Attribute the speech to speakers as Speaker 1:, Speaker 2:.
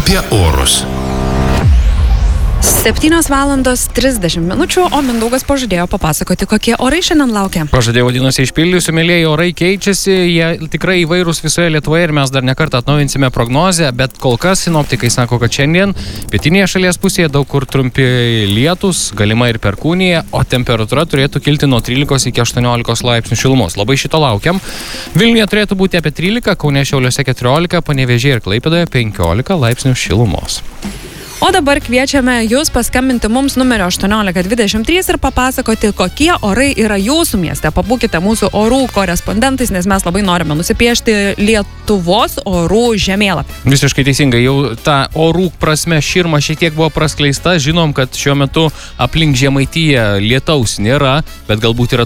Speaker 1: apie orus.
Speaker 2: 7:30 o Mindaugas pažadėjo papasakoti, kokie orai šiandien laukia.
Speaker 3: Pažadėjau, vadinasi, išpildysiu, mėlėjai, orai keičiasi, jie tikrai įvairūs visoje Lietuvoje ir mes dar nekartą atnaujinsime prognozę, bet kol kas sinoptikai sako, kad šiandien pietinėje šalies pusėje daug kur trumpi lietus, galima ir perkūnija, o temperatūra turėtų kilti nuo 13 iki 18 laipsnių šilumos. Labai šito laukiam. Vilniuje turėtų būti apie 13, Kaune, Šiauliuose 14, Panevėžyje ir Klaipėdoje 15 laipsnių šilumos.
Speaker 2: O dabar kviečiame jūs paskambinti mums numerio 1823 ir papasakoti, kokie orai yra jūsų mieste. Pabūkite mūsų orų korespondentais, nes mes labai norime nusipiešti Lietuvos orų žemėlapį.
Speaker 3: Visiškai teisingai, jau ta orų prasme širma šiek tiek buvo praskleista. Žinom, kad šiuo metu aplink Žemaitiją lietaus nėra, bet galbūt yra